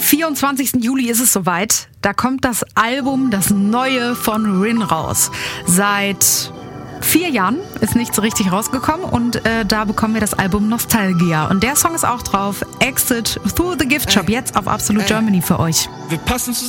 24. Juli ist es soweit. Da kommt das Album, das neue von Rin raus. Seit 4 Jahren ist nicht so richtig rausgekommen und da bekommen wir das Album Nostalgia. Und der Song ist auch drauf. Exit Through the Gift Shop, jetzt auf Absolute Germany für euch. Wir passen zusammen.